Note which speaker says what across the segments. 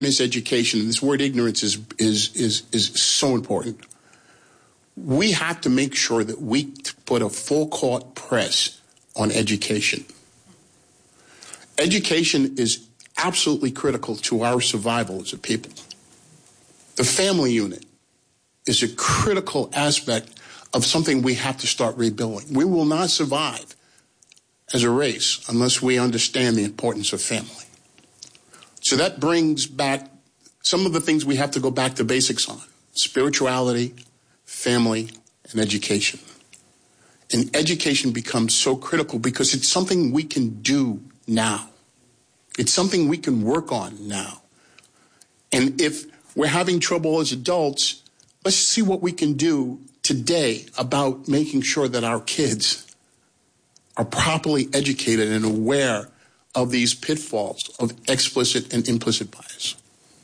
Speaker 1: miseducation, this word ignorance is so important. We have to make sure that we put a full court press on education. Education is absolutely critical to our survival as a people. The family unit is a critical aspect of something we have to start rebuilding. We will not survive as a race unless we understand the importance of family. So that brings back some of the things we have to go back to basics on: spirituality, family, and education. And education becomes so critical because it's something we can do now. It's something we can work on now. And if we're having trouble as adults, let's see what we can do today about making sure that our kids are properly educated and aware of these pitfalls of explicit and implicit bias.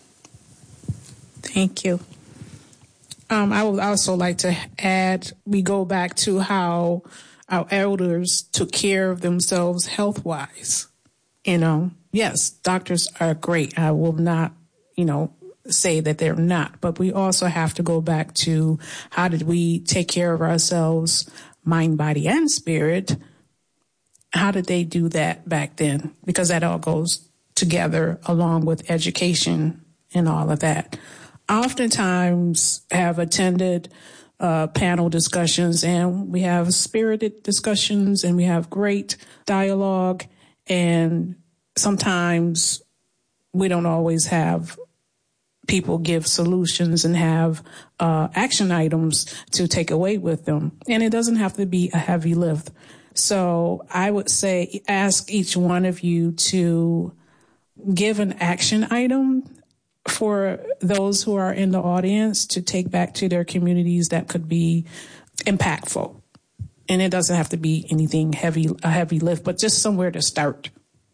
Speaker 2: Thank you. I would also like to add, we go back to how our elders took care of themselves health-wise. Yes, doctors are great. I will not, say that they're not, but we also have to go back to how did we take care of ourselves, mind, body, and spirit. How did they do that back then? Because that all goes together along with education and all of that. I oftentimes have attended panel discussions, and we have spirited discussions, and we have great dialogue, and sometimes we don't always have people give solutions and have action items to take away with them. And it doesn't have to be a heavy lift. So I would say ask each one of you to give an action item for those who are in the audience to take back to their communities that could be impactful. And it doesn't have to be anything a heavy lift, but just somewhere to start.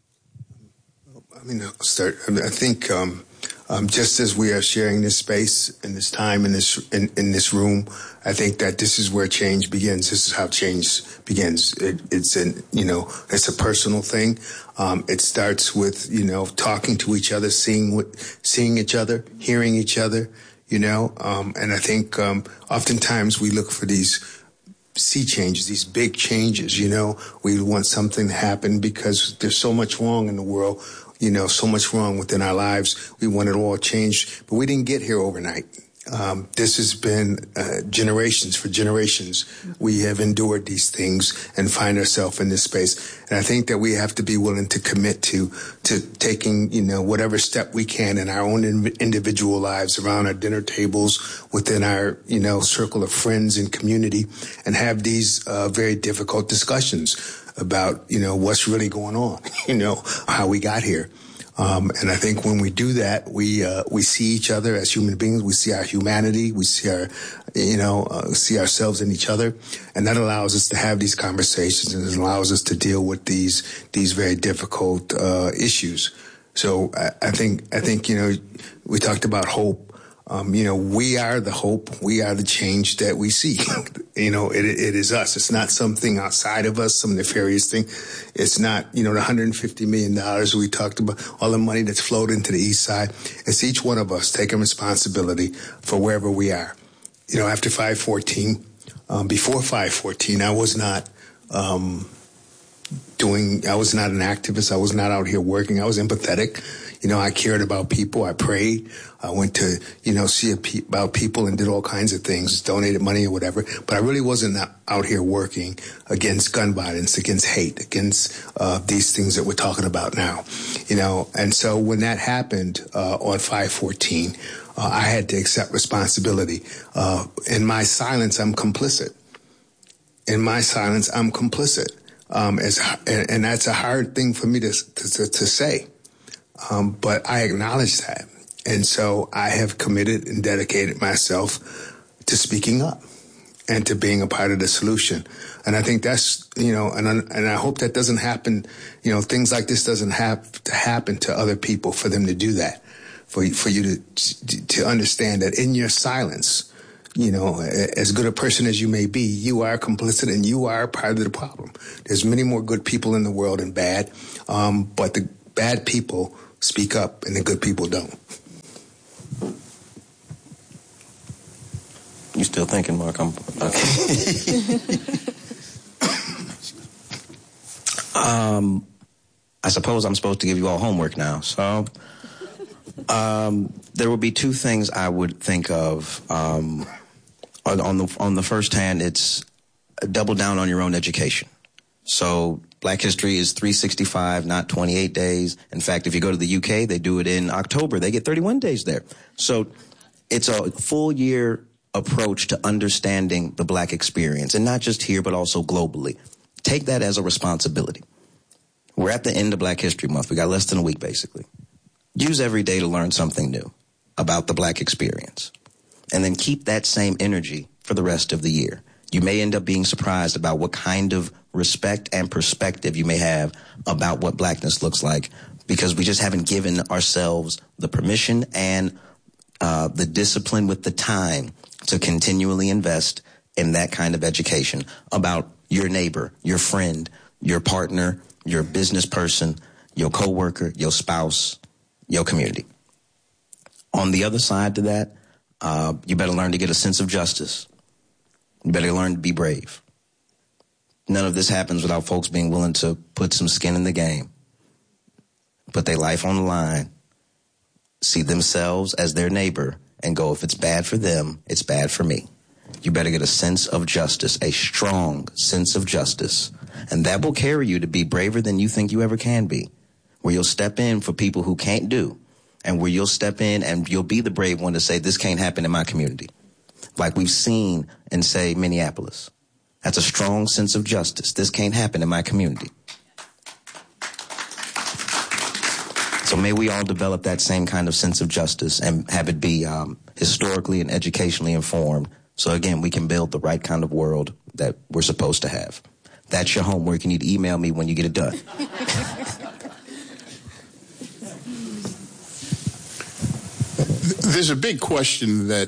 Speaker 3: I'll start. I think just as we are sharing this space and this time in this room, I think that this is where change begins. This is how change begins. It's a personal thing. It starts with talking to each other, seeing each other, hearing each other. And I think oftentimes we look for these sea changes, these big changes. We want something to happen because there's so much wrong in the world. So much wrong within our lives. We want it all changed, but we didn't get here overnight. This has been generations. For generations, we have endured these things and find ourselves in this space. And I think that we have to be willing to commit to taking, whatever step we can in our own individual lives, around our dinner tables, within our, circle of friends and community, and have these very difficult discussions about, what's really going on, how we got here. And I think when we do that, we see each other as human beings. We see our humanity. We see see ourselves in each other. And that allows us to have these conversations, and it allows us to deal with these very difficult, issues. So I think, we talked about hope. We are the hope. We are the change that we see. It is us. It's not something outside of us, some nefarious thing. It's not, the $150 million we talked about, all the money that's flowed into the East Side. It's each one of us taking responsibility for wherever we are. After 514, before 514, I was not an activist. I was not out here working. I was empathetic. I cared about people. I prayed. I went to, see about people and did all kinds of things, donated money or whatever. But I really wasn't out here working against gun violence, against hate, against these things that we're talking about now. And so when that happened on 514, I had to accept responsibility. In my silence, I'm complicit. And that's a hard thing for me to say. But I acknowledge that. And so I have committed and dedicated myself to speaking up and to being a part of the solution. And I think that's, and I hope that doesn't happen, things like this doesn't have to happen to other people for them to do that, for you to understand that in your silence, as good a person as you may be, you are complicit and you are part of the problem. There's many more good people in the world than bad, but the bad people speak up and the good people don't.
Speaker 4: still thinking, Mark. I'm I suppose I'm supposed to give you all homework now. So there would be two things I would think of. On the first hand, it's double down on your own education. So Black History is 365, not 28 days. In fact, if you go to the UK, they do it in October. They get 31 days there. So it's a full year approach to understanding the Black experience, and not just here, but also globally. Take that as a responsibility. We're at the end of Black History Month. We got less than a week, basically. Use every day to learn something new about the Black experience, and then keep that same energy for the rest of the year. You may end up being surprised about what kind of respect and perspective you may have about what Blackness looks like, because we just haven't given ourselves the permission and the discipline with the time to continually invest in that kind of education about your neighbor, your friend, your partner, your business person, your coworker, your spouse, your community. On the other side to that, you better learn to get a sense of justice. You better learn to be brave. None of this happens without folks being willing to put some skin in the game, put their life on the line, see themselves as their neighbor, and go, if it's bad for them, it's bad for me. You better get a sense of justice, a strong sense of justice. And that will carry you to be braver than you think you ever can be, where you'll step in for people who can't do, and where you'll step in and you'll be the brave one to say, this can't happen in my community. Like we've seen in, say, Minneapolis. That's a strong sense of justice. This can't happen in my community. So may we all develop that same kind of sense of justice and have it be historically and educationally informed. So again, we can build the right kind of world that we're supposed to have. That's your homework. You need to email me when you get it done.
Speaker 1: There's a big question that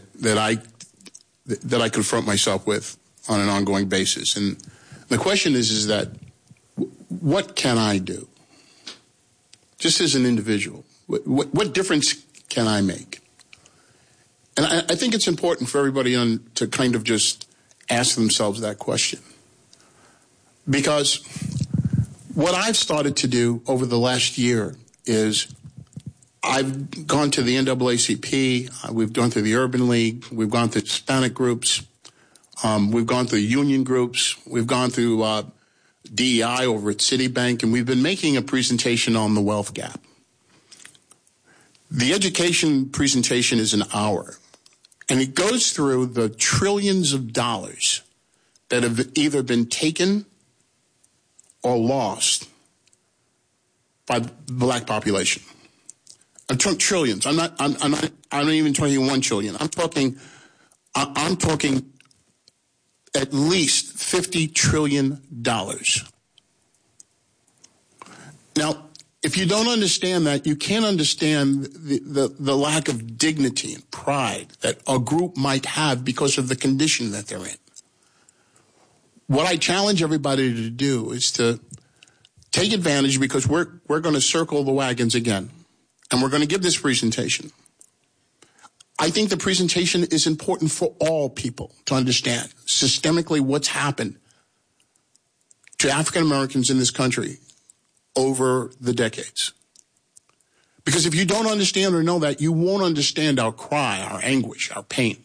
Speaker 1: I confront myself with on an ongoing basis, and the question is that what can I do, just as an individual? What difference can I make? And I think it's important for everybody to kind of just ask themselves that question, because what I've started to do over the last year is I've gone to the NAACP, we've gone through the Urban League, we've gone through Hispanic groups, we've gone through union groups, we've gone through DEI over at Citibank, and we've been making a presentation on the wealth gap. The education presentation is an hour, and it goes through the trillions of dollars that have either been taken or lost by the Black population. I'm talking trillions. I'm not even talking 1 trillion. I'm talking at least $50 trillion. Now, if you don't understand that, you can't understand the lack of dignity and pride that a group might have because of the condition that they're in. What I challenge everybody to do is to take advantage, because we're going to circle the wagons again, and we're going to give this presentation. I think the presentation is important for all people to understand systemically what's happened to African Americans in this country over the decades. Because if you don't understand or know that, you won't understand our cry, our anguish, our pain.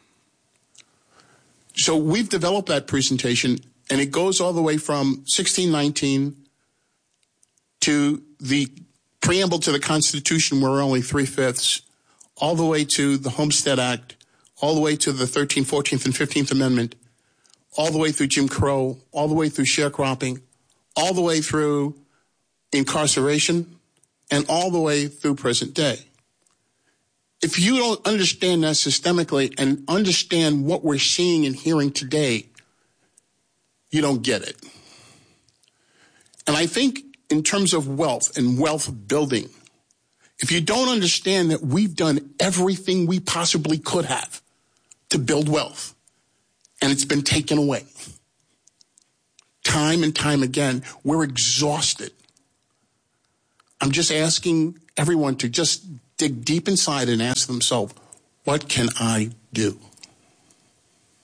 Speaker 1: So we've developed that presentation, and it goes all the way from 1619 to the preamble to the Constitution, where we're only 3/5, all the way to the Homestead Act, all the way to the 13th, 14th, and 15th Amendment, all the way through Jim Crow, all the way through sharecropping, all the way through incarceration, and all the way through present day. If you don't understand that systemically and understand what we're seeing and hearing today, you don't get it. And I think in terms of wealth and wealth building, if you don't understand that we've done everything we possibly could have to build wealth, and it's been taken away time and time again, we're exhausted. I'm just asking everyone to just dig deep inside and ask themselves, what can I do?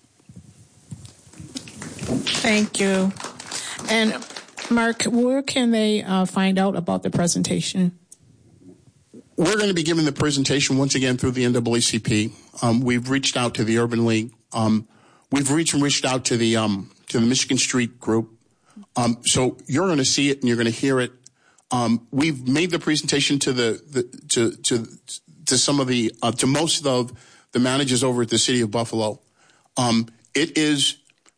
Speaker 2: Thank you. And Mark, where can they find out about the presentation?
Speaker 1: We're going to be giving the presentation once again through the NAACP. We've reached out to the Urban League. We've reached out to the Michigan Street group. So you're going to see it and you're going to hear it. We've made the presentation to some of the to most of the managers over at the City of Buffalo. It is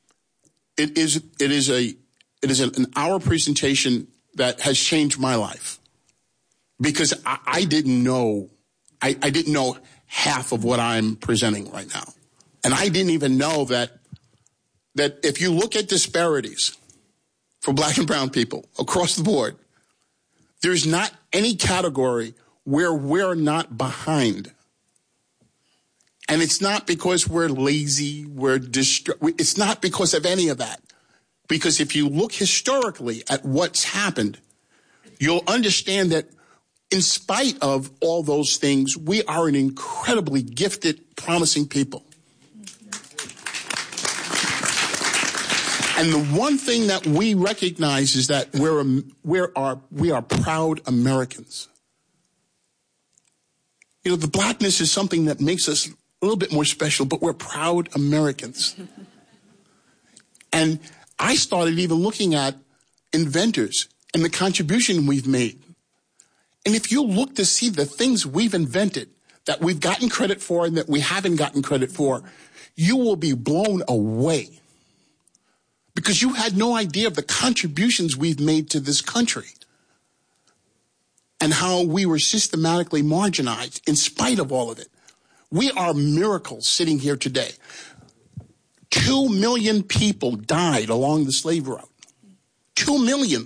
Speaker 1: an hour presentation that has changed my life, because I didn't know half of what I'm presenting right now. And I didn't even know that if you look at disparities for black and brown people across the board, there's not any category where we're not behind. And it's not because we're lazy, it's not because of any of that. Because if you look historically at what's happened, you'll understand that in spite of all those things, we are an incredibly gifted, promising people. And the one thing that we recognize is that we are proud Americans. You know, the blackness is something that makes us a little bit more special, but we're proud Americans. And I started even looking at inventors and the contribution we've made. And if you look to see the things we've invented that we've gotten credit for and that we haven't gotten credit for, you will be blown away. Because you had no idea of the contributions we've made to this country and how we were systematically marginalized in spite of all of it. We are miracles sitting here today. 2 million people died along the slave route. 2 million.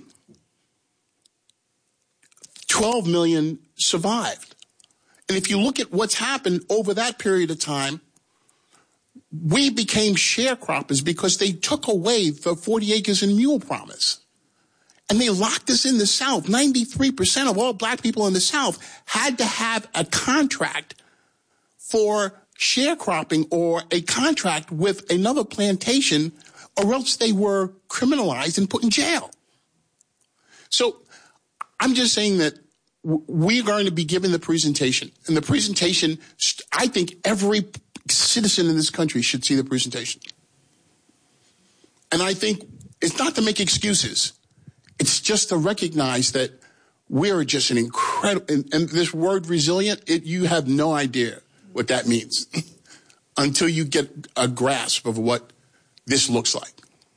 Speaker 1: 12 million survived. And if you look at what's happened over that period of time, we became sharecroppers because they took away the 40 acres and mule promise. And they locked us in the South. 93% of all black people in the South had to have a contract for sharecropping or a contract with another plantation, or else they were criminalized and put in jail. So I'm just saying that we're going to be giving the presentation. And the presentation, I think every citizen in this country should see the presentation. And I think it's not to make excuses. It's just to recognize that we're just an incredible, and this word resilient, you have no idea what that means until you get a grasp of what this looks like.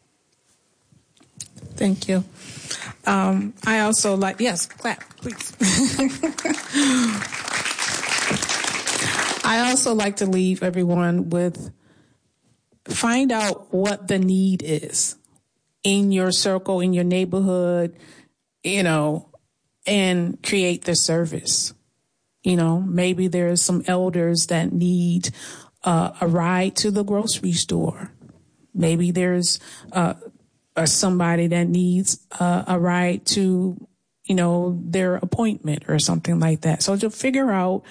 Speaker 2: Thank you. I also like, yes, clap, please. I also like to leave everyone with, find out what the need is in your circle, in your neighborhood, and create the service. Maybe there's some elders that need a ride to the grocery store. Maybe there's somebody that needs a ride to, their appointment or something like that. So to figure out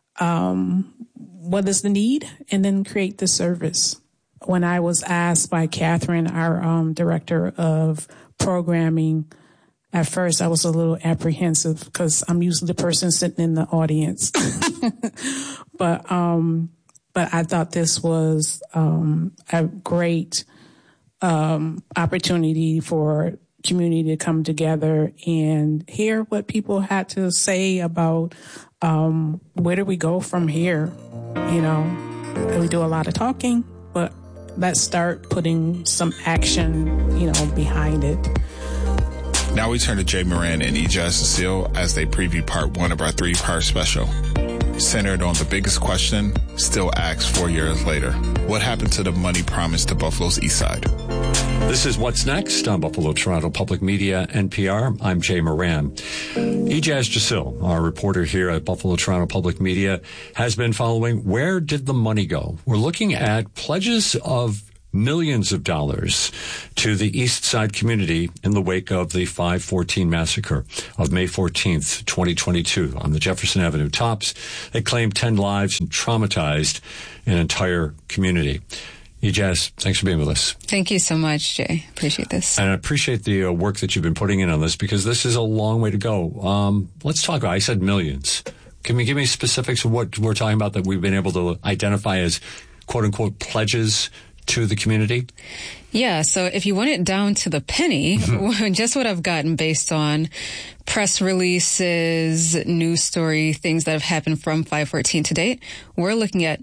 Speaker 2: what is the need and then create the service. When I was asked by Catherine, our director of programming, at first I was a little apprehensive because I'm usually the person sitting in the audience. But I thought this was a great opportunity for community to come together and hear what people had to say about where do we go from here. We do a lot of talking, but let's start putting some action, behind it.
Speaker 5: Now we turn to Jay Moran and Ijaz Cecile as they preview part 1 of our 3-part special, centered on the biggest question still asked 4 years later. What happened to the money promised to Buffalo's East Side?
Speaker 6: This is What's Next on Buffalo Toronto Public Media, NPR. I'm Jay Moran. Ijaz Cecile, our reporter here at Buffalo Toronto Public Media, has been following Where Did the Money Go? We're looking at pledges of millions of dollars to the East Side community in the wake of the 5/14 massacre of May 14th, 2022 on the Jefferson Avenue tops. They claimed 10 lives and traumatized an entire community. Ijaz, thanks for being with us.
Speaker 7: Thank you so much, Jay. Appreciate this.
Speaker 6: And I appreciate the work that you've been putting in on this, because this is a long way to go. Let's talk about, I said millions. Can you give me specifics of what we're talking about that we've been able to identify as quote-unquote pledges to the community?
Speaker 7: Yeah, so if you want it down to the penny, just what I've gotten based on press releases, news story, things that have happened from 514 to date, we're looking at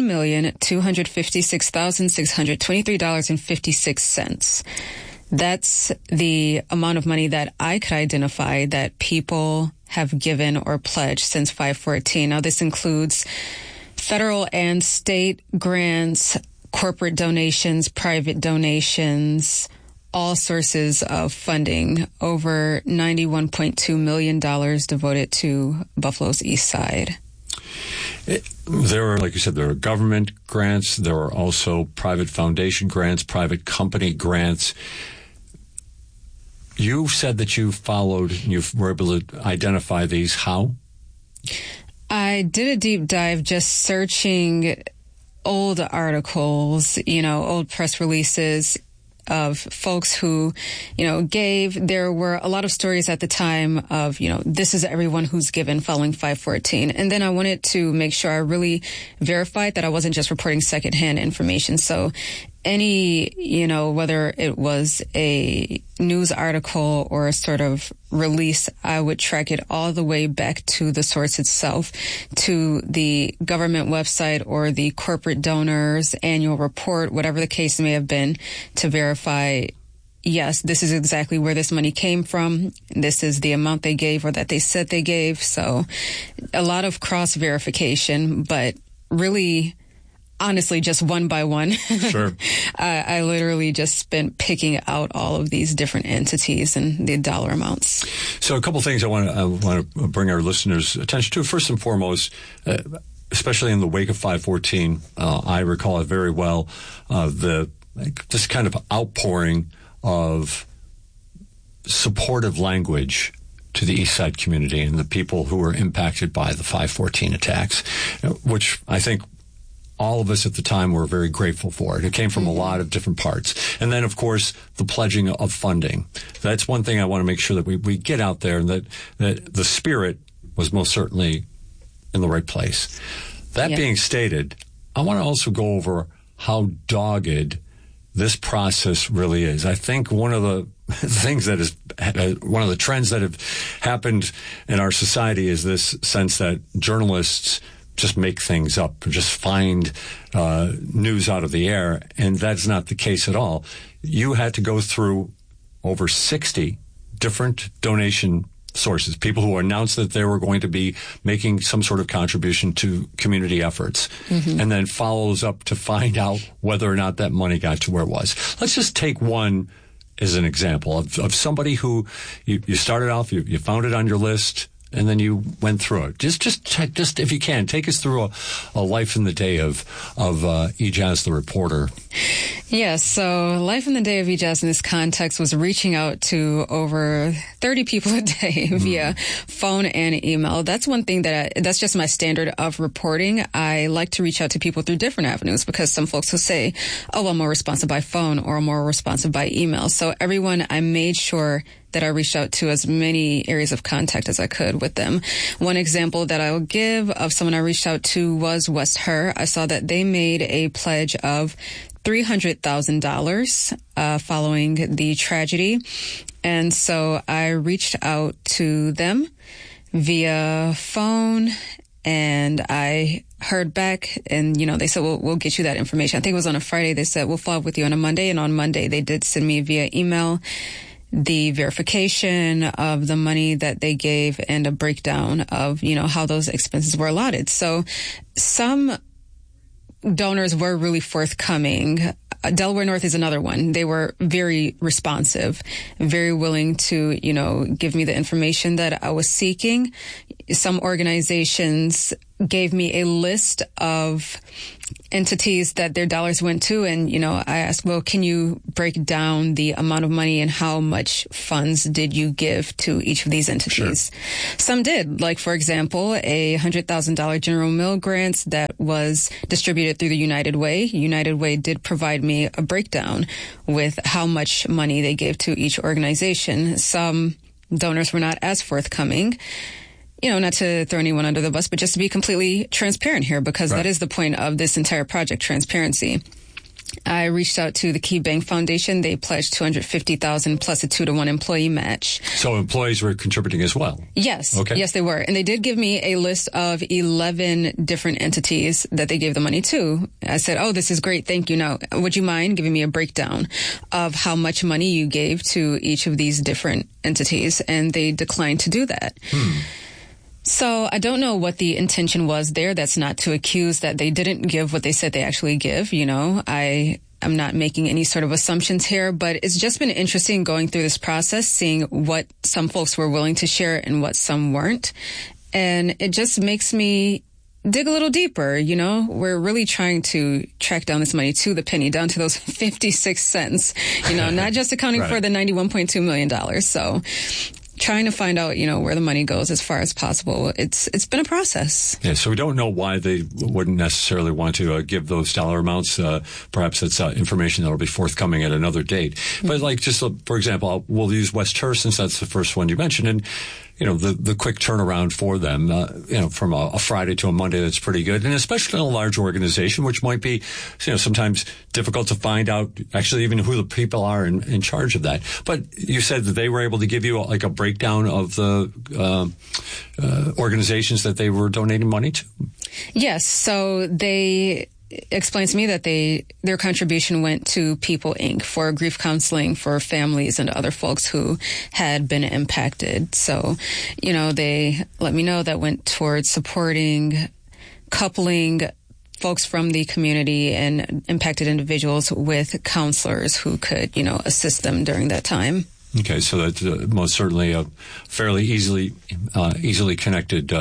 Speaker 7: $91,256,623.56. That's the amount of money that I could identify that people have given or pledged since 514. Now, this includes federal and state grants, corporate donations, private donations, all sources of funding. Over $91.2 million devoted to Buffalo's East Side.
Speaker 6: There are, like you said, there are government grants. There are also private foundation grants, private company grants. You said that you followed, you were able to identify these. How?
Speaker 7: I did a deep dive just searching old articles, old press releases of folks who, gave. There were a lot of stories at the time of, this is everyone who's given following 514. And then I wanted to make sure I really verified that I wasn't just reporting secondhand information. So any, whether it was a news article or a sort of release, I would track it all the way back to the source itself, to the government website or the corporate donors' annual report, whatever the case may have been, to verify, yes, this is exactly where this money came from. This is the amount they gave or that they said they gave. So a lot of cross-verification, but really, honestly, just one by one.
Speaker 6: Sure.
Speaker 7: I literally just been picking out all of these different entities and the dollar amounts.
Speaker 6: So a couple things I want to bring our listeners' attention to. First and foremost, especially in the wake of 514, I recall it very well, this kind of outpouring of supportive language to the East Side community and the people who were impacted by the 514 attacks, which I think all of us at the time were very grateful for it. It came from a lot of different parts. And then, of course, the pledging of funding. That's one thing I want to make sure that we get out there, and that the spirit was most certainly in the right place. That being stated, I want to also go over how dogged this process really is. I think one of the things that is one of the trends that have happened in our society is this sense that journalists just make things up, or just find news out of the air, and that's not the case at all. You had to go through over 60 different donation sources, people who announced that they were going to be making some sort of contribution to community efforts, and then follows up to find out whether or not that money got to where it was. Let's just take one as an example of somebody who you started off, you found it on your list, and then you went through it. Just if you can, take us through a life in the day of Ijaz the reporter.
Speaker 7: Yes, so life in the day of Ijaz in this context was reaching out to over 30 people a day via phone and email. That's one thing that's just my standard of reporting. I like to reach out to people through different avenues, because some folks will say, oh, I'm more responsive by phone or I'm more responsive by email. So everyone, I made sure that I reached out to as many areas of contact as I could with them. One example that I will give of someone I reached out to was West Her. I saw that they made a pledge of $300,000 following the tragedy. And so I reached out to them via phone, and I heard back, and, they said, well, we'll get you that information. I think it was on a Friday. They said, we'll follow up with you on a Monday. And on Monday, they did send me via email the verification of the money that they gave and a breakdown of, how those expenses were allotted. So some donors were really forthcoming. Delaware North is another one. They were very responsive, very willing to, give me the information that I was seeking. some organizations gave me a list of entities that their dollars went to. And, I asked, well, can you break down the amount of money and how much funds did you give to each of these entities? Sure. Some did. Like, for example, a $100,000 General Mill grant that was distributed through the United Way. United Way did provide me a breakdown with how much money they gave to each organization. Some donors were not as forthcoming. Not to throw anyone under the bus, but just to be completely transparent here, because that is the point of this entire project, transparency. I reached out to the Key Bank Foundation. They pledged $250,000 plus a 2-to-1 employee match.
Speaker 6: So employees were contributing as well?
Speaker 7: Yes.
Speaker 6: Okay.
Speaker 7: Yes, they were. And they did give me a list of 11 different entities that they gave the money to. I said, oh, this is great. Thank you. Now, would you mind giving me a breakdown of how much money you gave to each of these different entities? And they declined to do that. So I don't know what the intention was there. That's not to accuse that they didn't give what they said they actually give. I'm not making any sort of assumptions here, but it's just been interesting going through this process, seeing what some folks were willing to share and what some weren't. And it just makes me dig a little deeper. We're really trying to track down this money to the penny, down to those 56 cents, not just accounting for the $91.2 million. So trying to find out, where the money goes as far as possible. It's been a process. Yeah,
Speaker 6: so we don't know why they wouldn't necessarily want to give those dollar amounts. Perhaps it's information that will be forthcoming at another date. But for example, we'll use West Terre since that's the first one you mentioned. And the quick turnaround for them, from a Friday to a Monday, that's pretty good. And especially in a large organization, which might be, sometimes difficult to find out actually even who the people are in charge of that. But you said that they were able to give you like a breakdown of the organizations that they were donating money to?
Speaker 7: Yes. So they explained to me that their contribution went to People Inc. for grief counseling for families and other folks who had been impacted. So, they let me know that went towards supporting, coupling folks from the community and impacted individuals with counselors who could, assist them during that time.
Speaker 6: Okay, so that's most certainly a fairly easily connected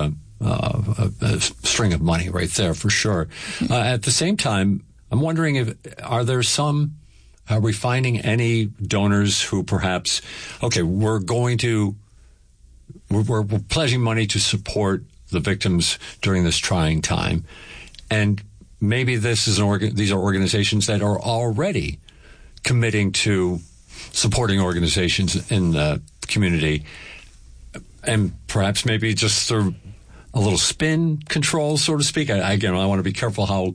Speaker 6: a string of money right there for sure. At the same time, I'm wondering are we finding any donors who perhaps, we're pledging money to support the victims during this trying time, and maybe these are organizations that are already committing to supporting organizations in the community, and perhaps maybe just through a little spin control, so to speak. I want to be careful how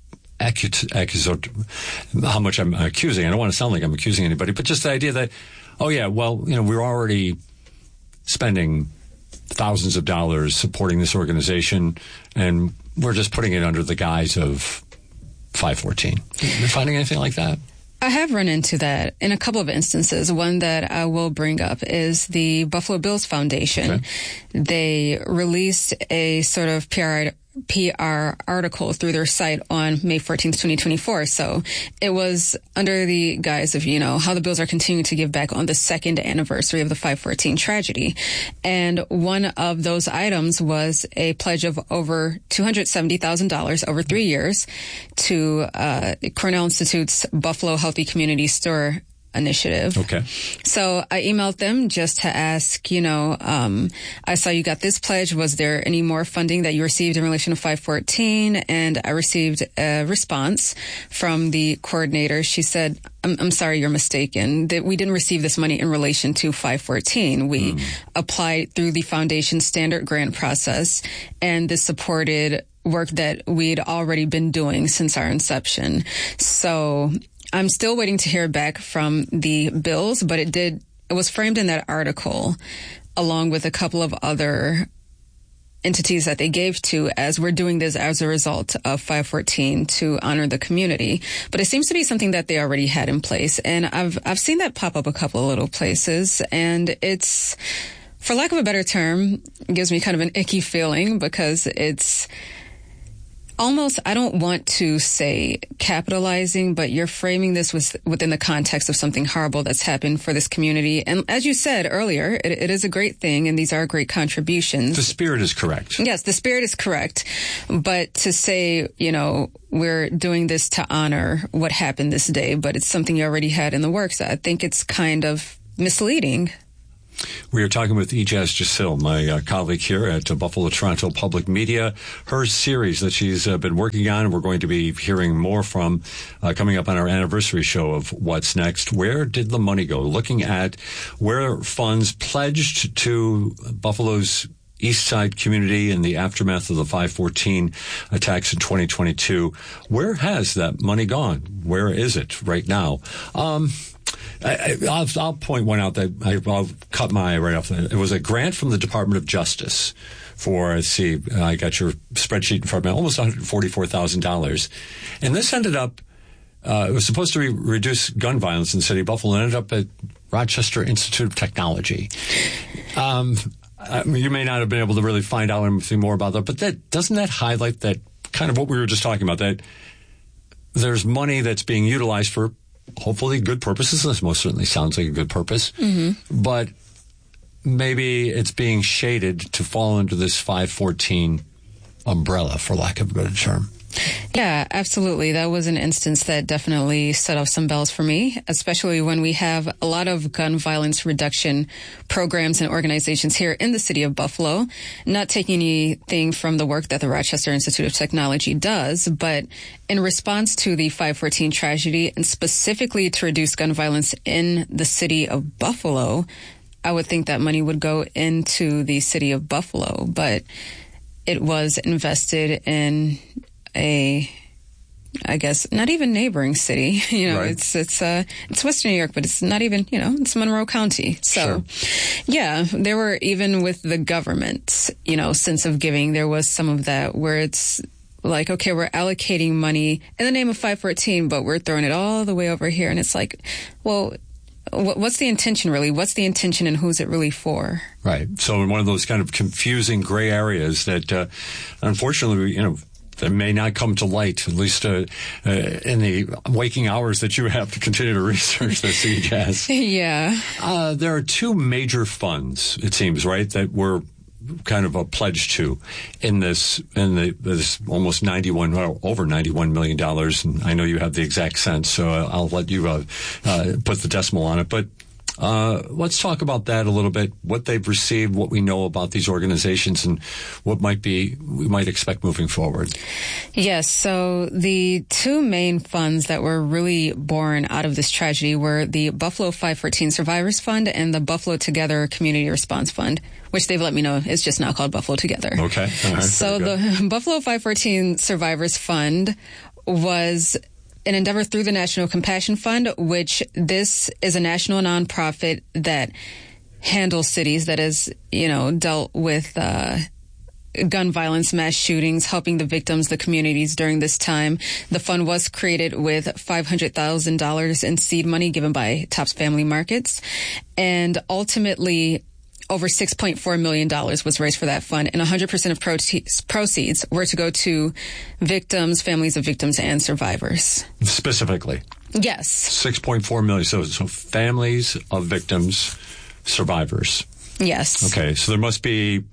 Speaker 6: much I'm accusing. I don't want to sound like I'm accusing anybody, but just the idea that, we're already spending thousands of dollars supporting this organization, and we're just putting it under the guise of 514. You're finding anything like that?
Speaker 7: I have run into that in a couple of instances. One that I will bring up is the Buffalo Bills Foundation. Okay. They released a sort of PR article through their site on May 14th, 2024. So it was under the guise of, how the Bills are continuing to give back on the second anniversary of the 514 tragedy. And one of those items was a pledge of over $270,000 over 3 years to Cornell Institute's Buffalo Healthy Community Store initiative. Okay. So I emailed them just to ask, I saw you got this pledge. Was there any more funding that you received in relation to 514? And I received a response from the coordinator. She said, I'm sorry, you're mistaken. That we didn't receive this money in relation to 514. We applied through the foundation standard grant process, and this supported work that we'd already been doing since our inception. So I'm still waiting to hear back from the Bills, but it was framed in that article along with a couple of other entities that they gave to as we're doing this as a result of 514 to honor the community. But it seems to be something that they already had in place. And I've seen that pop up a couple of little places, and it's, for lack of a better term, it gives me kind of an icky feeling because it's almost, I don't want to say capitalizing, but you're framing this within the context of something horrible that's happened for this community. And as you said earlier, it is a great thing, and these are great contributions.
Speaker 6: The spirit is correct.
Speaker 7: Yes, the spirit is correct. But to say, we're doing this to honor what happened this day, but it's something you already had in the works, I think it's kind of misleading.
Speaker 6: We are talking with Ijaz Jasil, my colleague here at Buffalo Toronto Public Media. Her series that she's been working on, we're going to be hearing more from coming up on our anniversary show of What's Next. Where did the money go? Looking at where funds pledged to Buffalo's East Side community in the aftermath of the 514 attacks in 2022. Where has that money gone? Where is it right now? I'll point one out that I'll cut my eye right off. It was a grant from the Department of Justice for, I got your spreadsheet in front of me, almost $144,000. And this ended up, it was supposed to reduce gun violence in the city of Buffalo, and ended up at Rochester Institute of Technology. You may not have been able to really find out anything more about that, but doesn't that highlight that kind of what we were just talking about, that there's money that's being utilized for hopefully good purposes. This most certainly sounds like a good purpose. Mm-hmm. But maybe it's being shaded to fall under this 514 umbrella, for lack of a better term.
Speaker 7: Yeah, absolutely. That was an instance that definitely set off some bells for me, especially when we have a lot of gun violence reduction programs and organizations here in the city of Buffalo. Not taking anything from the work that the Rochester Institute of Technology does, but in response to the 514 tragedy, and specifically to reduce gun violence in the city of Buffalo, I would think that money would go into the city of Buffalo, but it was invested in I guess, not even neighboring city. Right. It's Western New York, but it's not even, it's Monroe County. So, sure. Yeah, there were, even with the government, sense of giving, there was some of that where it's like, okay, we're allocating money in the name of 514, but we're throwing it all the way over here. And it's like, well, what's the intention really? What's the intention, and who's it really for? Right.
Speaker 6: So in one of those kind of confusing gray areas that, unfortunately, that may not come to light, at least in the waking hours that you have to continue to research this, Ijaz.
Speaker 7: Yeah.
Speaker 6: There are two major funds, it seems, right, that were kind of a pledge to in this almost over $91 million. And I know you have the exact sense, so I'll let you put the decimal on it. But let's talk about that a little bit, what they've received, what we know about these organizations, and what we might expect moving forward.
Speaker 7: Yes, so the two main funds that were really born out of this tragedy were the Buffalo 514 Survivors Fund and the Buffalo Together Community Response Fund, which they've let me know is just now called Buffalo Together.
Speaker 6: Okay. All right.
Speaker 7: So the Buffalo 514 Survivors Fund was an endeavor through the National Compassion Fund, which this is a national nonprofit that handles cities, that has, dealt with gun violence, mass shootings, helping the victims, the communities during this time. The fund was created with $500,000 in seed money given by Tops Family Markets, and ultimately over $6.4 million was raised for that fund, and 100% of proceeds were to go to victims, families of victims, and survivors.
Speaker 6: Specifically?
Speaker 7: Yes.
Speaker 6: $6.4 million. So families of victims, survivors.
Speaker 7: Yes.
Speaker 6: Okay, so there must be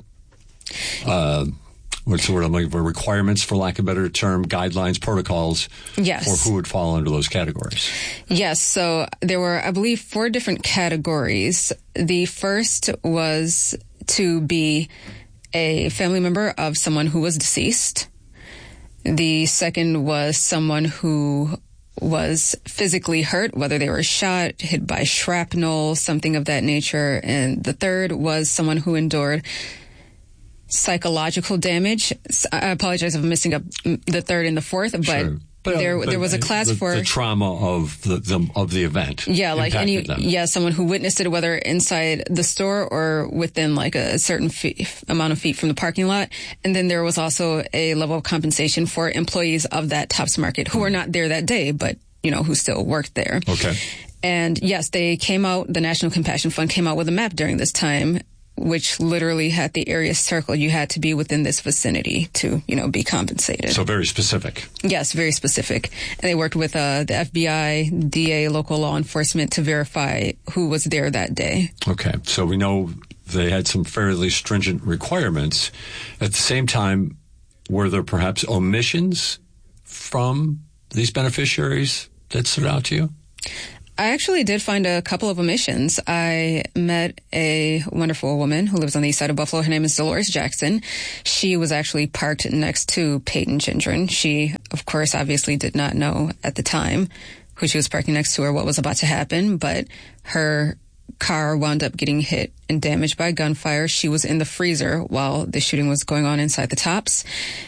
Speaker 6: what's the word I'm looking for? Requirements, for lack of a better term, guidelines, protocols.
Speaker 7: Yes.
Speaker 6: For who would fall under those categories.
Speaker 7: Yes. So there were, I believe, 4 different categories. The first was to be a family member of someone who was deceased. The second was someone who was physically hurt, whether they were shot, hit by shrapnel, something of that nature. And the third was someone who endured psychological damage. I apologize if I'm missing up the third and the fourth, but
Speaker 6: sure.
Speaker 7: There was a class for
Speaker 6: the trauma of the event.
Speaker 7: Yeah, like someone who witnessed it, whether inside the store or within like a certain amount of feet from the parking lot. And then there was also a level of compensation for employees of that Tops Market who were not there that day, but who still worked there.
Speaker 6: Okay.
Speaker 7: And yes, they came out. The National Compassion Fund came out with a map during this time, which literally had the area circled. You had to be within this vicinity to, be compensated.
Speaker 6: So very specific.
Speaker 7: Yes, very specific. And they worked with the FBI, DA, local law enforcement to verify who was there that day.
Speaker 6: Okay. So we know they had some fairly stringent requirements. At the same time, were there perhaps omissions from these beneficiaries that stood out to you?
Speaker 7: I actually did find a couple of omissions. I met a wonderful woman who lives on the east side of Buffalo. Her name is Dolores Jackson. She was actually parked next to Peyton Gendron. She, of course, obviously did not know at the time who she was parking next to or what was about to happen, but her car wound up getting hit and damaged by gunfire. She was in the freezer while the shooting was going on inside the Tops.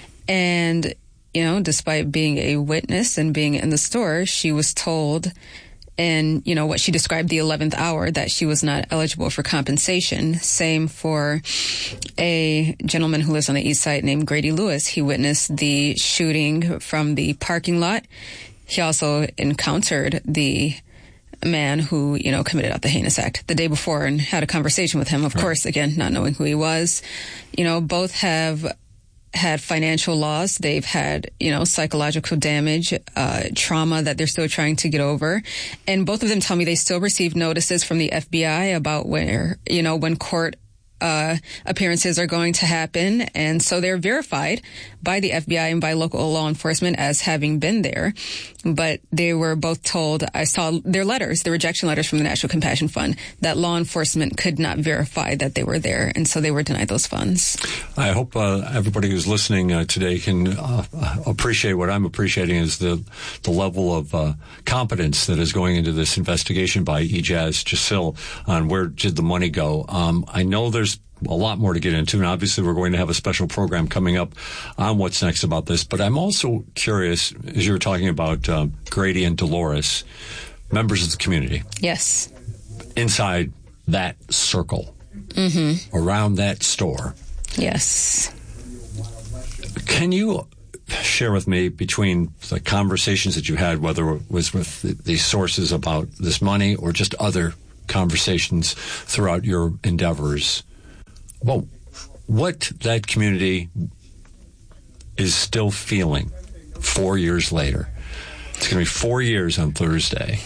Speaker 7: And, despite being a witness and being in the store, she was told, and, what she described the 11th hour, that she was not eligible for compensation. Same for a gentleman who lives on the east side named Grady Lewis. He witnessed the shooting from the parking lot. He also encountered the man who, committed out the heinous act the day before and had a conversation with him. Of course, again, not knowing who he was. Both have had financial loss. They've had, psychological damage, trauma that they're still trying to get over. And both of them tell me they still receive notices from the FBI about where, when court appearances are going to happen. And so they're verified by the FBI and by local law enforcement as having been there. But they were both told, I saw their letters, the rejection letters from the National Compassion Fund, that law enforcement could not verify that they were there. And so they were denied those funds.
Speaker 6: I hope everybody who's listening today can appreciate what I'm appreciating is the level of competence that is going into this investigation by Ijaz Jasil on where did the money go. I know there's a lot more to get into, and obviously we're going to have a special program coming up on what's next about this. But I'm also curious, as you were talking about Grady and Dolores, members of the community.
Speaker 7: Yes.
Speaker 6: Inside that circle, around that store.
Speaker 7: Yes.
Speaker 6: Can you share with me, between the conversations that you had, whether it was with the sources about this money or just other conversations throughout your endeavors, well, what that community is still feeling 4 years later? It's going to be 4 years on Thursday.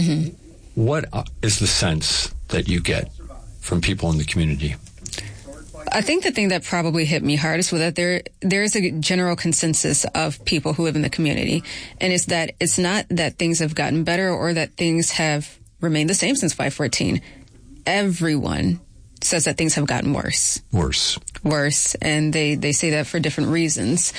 Speaker 6: What is the sense that you get from people in the community?
Speaker 7: I think the thing that probably hit me hardest was that there is a general consensus of people who live in the community, and it's that it's not that things have gotten better or that things have remained the same since 5/14. Everyone says that things have gotten worse. Worse. And they say that for different reasons.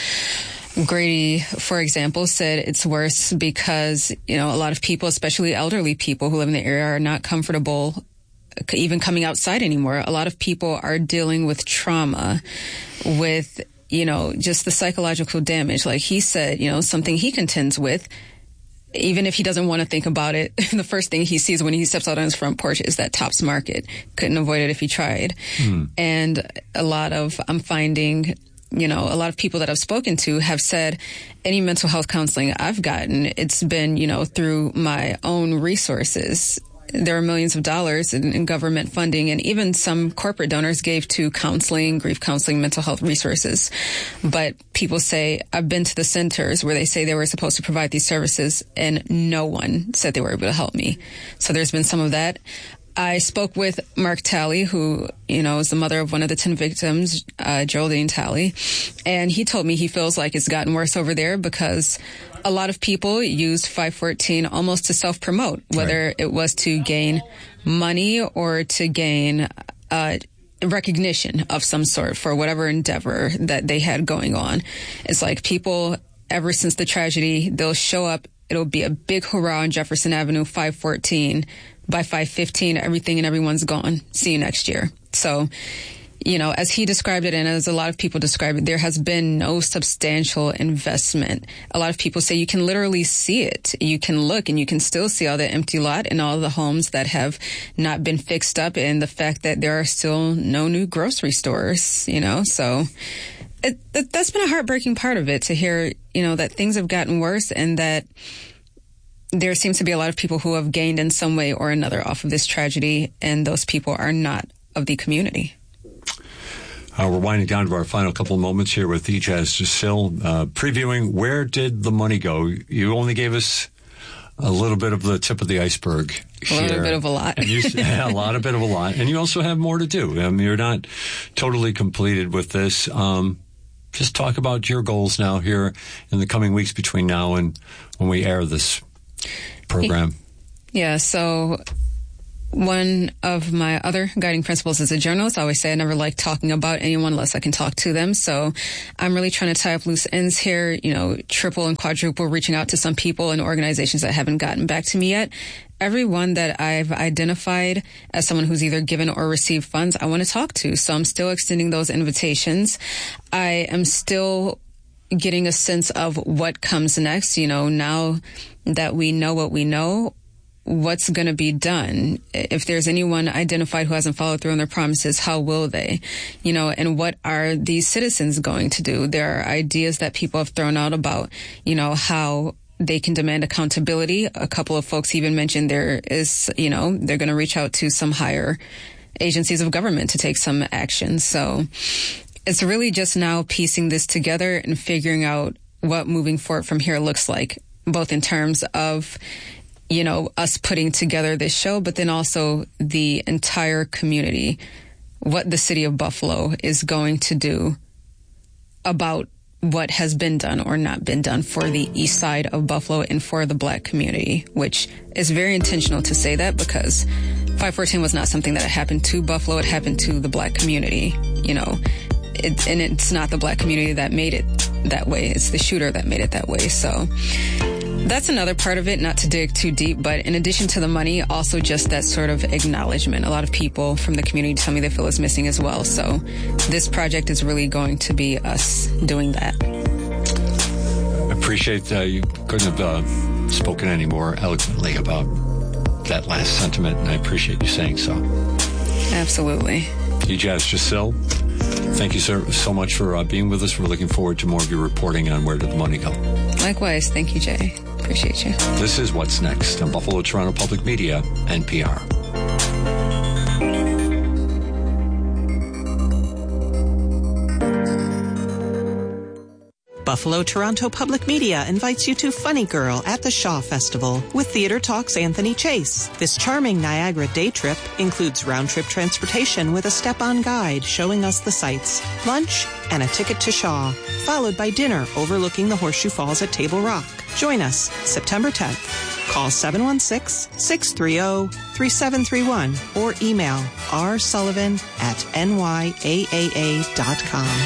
Speaker 7: Grady, for example, said it's worse because, a lot of people, especially elderly people who live in the area, are not comfortable even coming outside anymore. A lot of people are dealing with trauma, with, just the psychological damage. Like he said, something he contends with, even if he doesn't want to think about it, the first thing he sees when he steps out on his front porch is that Tops Market. Couldn't avoid it if he tried. And I'm finding, a lot of people that I've spoken to have said any mental health counseling I've gotten, it's been, through my own resources. There are millions of dollars in government funding, and even some corporate donors gave to counseling, grief counseling, mental health resources. But people say, I've been to the centers where they say they were supposed to provide these services, and no one said they were able to help me. So there's been some of that. I spoke with Mark Talley, who, is the mother of one of the 10 victims, Geraldine Talley, and he told me he feels like it's gotten worse over there because a lot of people used 514 almost to self-promote, whether it was to gain money or to gain recognition of some sort for whatever endeavor that they had going on. It's like people, ever since the tragedy, they'll show up. It'll be a big hurrah on Jefferson Avenue, 514. By 5:15, everything and everyone's gone. See you next year. So, as he described it and as a lot of people describe it, there has been no substantial investment. A lot of people say you can literally see it. You can look and you can still see all the empty lot and all the homes that have not been fixed up, and the fact that there are still no new grocery stores, So that's been a heartbreaking part of it, to hear, that things have gotten worse and that there seems to be a lot of people who have gained in some way or another off of this tragedy, and those people are not of the community.
Speaker 6: We're winding down to our final couple of moments here with Ijaz Jasil, previewing Where Did the Money Go? You only gave us a little bit of the tip of the iceberg here.
Speaker 7: A little bit of a lot.
Speaker 6: And a bit of a lot. And you also have more to do. You're not totally completed with this. Just talk about your goals now here in the coming weeks between now and when we air this program.
Speaker 7: Yeah, so one of my other guiding principles as a journalist, I always say I never like talking about anyone unless I can talk to them. So I'm really trying to tie up loose ends here, triple and quadruple reaching out to some people and organizations that haven't gotten back to me yet. Everyone that I've identified as someone who's either given or received funds, I want to talk to. So I'm still extending those invitations. I am still getting a sense of what comes next. Now that we know what we know, what's going to be done? If there's anyone identified who hasn't followed through on their promises, how will they? And what are these citizens going to do? There are ideas that people have thrown out about, how they can demand accountability. A couple of folks even mentioned there is, they're going to reach out to some higher agencies of government to take some action. So it's really just now piecing this together and figuring out what moving forward from here looks like, both in terms of us putting together this show, but then also the entire community, what the city of Buffalo is going to do about what has been done or not been done for the east side of Buffalo and for the Black community, which is very intentional to say that because 514 was not something that happened to Buffalo. It happened to the Black community, and it's not the Black community that made it that way. It's the shooter that made it that way. So that's another part of it, not to dig too deep, but in addition to the money, also just that sort of acknowledgement. A lot of people from the community tell me they feel it's missing as well. So this project is really going to be us doing that.
Speaker 6: I appreciate you couldn't have spoken any more eloquently about that last sentiment, and I appreciate you saying so.
Speaker 7: Absolutely.
Speaker 6: Ijaz Jasil, thank you so much for being with us. We're looking forward to more of your reporting on Where Did the Money Go?
Speaker 7: Likewise. Thank you, Jay. Appreciate you.
Speaker 6: This is What's Next on Buffalo Toronto Public Media, NPR.
Speaker 8: Buffalo Toronto Public Media invites you to Funny Girl at the Shaw Festival with Theatre Talk's Anthony Chase. This charming Niagara day trip includes round-trip transportation with a step-on guide showing us the sights, lunch, and a ticket to Shaw, followed by dinner overlooking the Horseshoe Falls at Table Rock. Join us September 10th. Call 716-630-3731 or email rsullivan@nyaaa.com.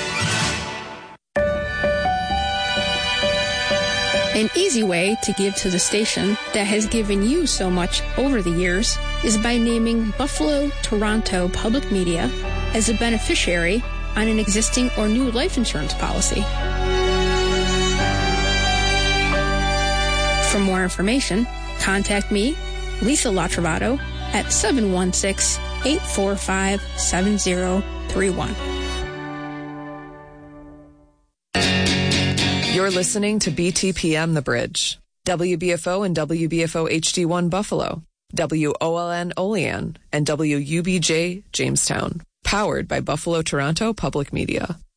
Speaker 9: An easy way to give to the station that has given you so much over the years is by naming Buffalo Toronto Public Media as a beneficiary on an existing or new life insurance policy. For more information, contact me, Lisa Latrovato, at 716-845-7031.
Speaker 10: You're listening to BTPM The Bridge, WBFO and WBFO HD1 Buffalo, WOLN Olean, and WUBJ Jamestown, powered by Buffalo Toronto Public Media.